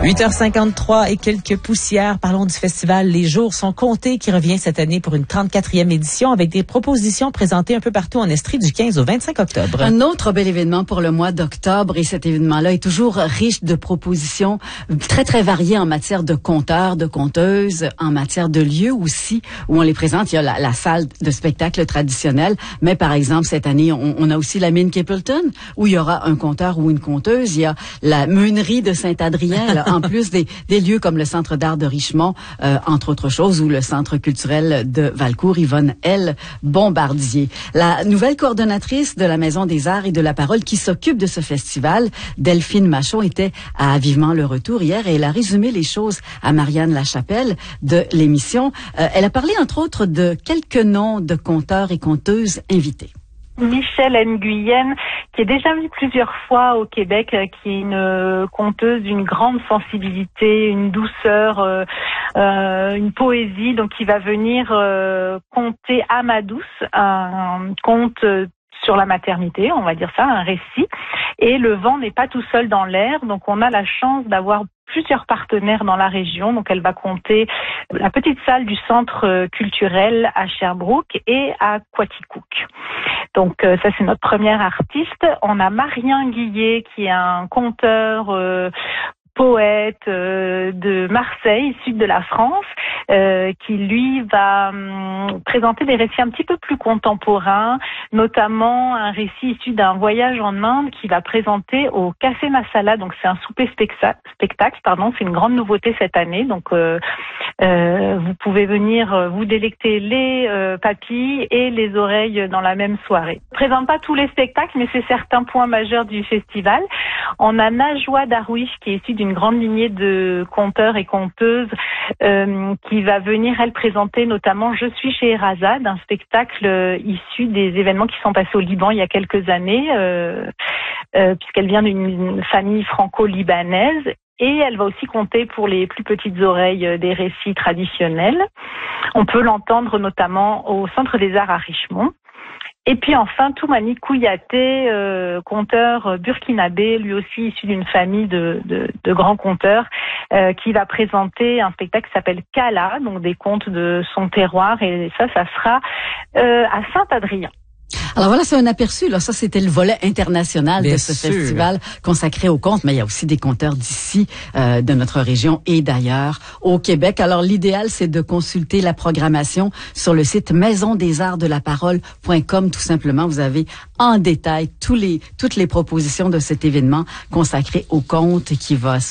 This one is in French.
8h53 et quelques poussières. Parlons du festival Les Jours sont comptés qui revient cette année pour une 34e édition avec des propositions présentées un peu partout en Estrie du 15 au 25 octobre. Un autre bel événement pour le mois d'octobre et cet événement-là est toujours riche de propositions très, très variées en matière de conteurs, de conteuses, en matière de lieux aussi où on les présente. Il y a la salle de spectacle traditionnelle, mais par exemple, cette année, on a aussi la mine Capleton où il y aura un conteur ou une conteuse. Il y a la meunerie de Saint-Adrien, là, en plus des lieux comme le Centre d'art de Richemont, entre autres choses, ou le Centre culturel de Valcourt, Yvonne L. Bombardier. La nouvelle coordonnatrice de la Maison des Arts et de la Parole qui s'occupe de ce festival, Delphine Machon, était à Vivement le Retour hier et elle a résumé les choses à Marianne Lachapelle de l'émission. Elle a parlé entre autres de quelques noms de conteurs et conteuses invités. Michèle Nguyen, qui est déjà venue plusieurs fois au Québec, qui est une conteuse d'une grande sensibilité, une douceur, une poésie, donc qui va venir conter à ma douce un conte sur la maternité, on va dire ça, un récit. Et le vent n'est pas tout seul dans l'air, donc on a la chance d'avoir plusieurs partenaires dans la région. Donc elle va compter la petite salle du centre culturel à Sherbrooke et à Quaticook. Donc ça c'est notre première artiste. On a Marien Guillet qui est un conteur poète de Marseille, sud de la France, qui lui va présenter des récits un petit peu plus contemporains, notamment un récit issu d'un voyage en Inde qui va présenter au Café Masala. Donc c'est un souper spectacle, c'est une grande nouveauté cette année. Donc vous pouvez venir vous délecter les papilles et les oreilles dans la même soirée. Je ne présente pas tous les spectacles, mais c'est certains points majeurs du festival. On a Najwa Darwish qui est issue d'une grande lignée de conteurs et conteuses qui va venir, elle, présenter notamment Je suis chez Erazade, un spectacle issu des événements qui sont passés au Liban il y a quelques années, puisqu'elle vient d'une famille franco-libanaise. Et elle va aussi compter pour les plus petites oreilles des récits traditionnels. On peut l'entendre notamment au Centre des Arts à Richemont. Et puis enfin, Toumani Kouyaté, conteur burkinabé, lui aussi issu d'une famille de grands conteurs, qui va présenter un spectacle qui s'appelle Kala, donc des contes de son terroir. Et ça sera à Saint-Adrien. Alors voilà, c'est un aperçu. Là, ça, c'était le volet international Bien de ce sûr. festival consacré aux contes, mais il y a aussi des conteurs d'ici, de notre région et d'ailleurs au Québec. Alors l'idéal, c'est de consulter la programmation sur le site maisondesartsdelaparole.com. Tout simplement, vous avez en détail toutes les propositions de cet événement consacré aux contes qui va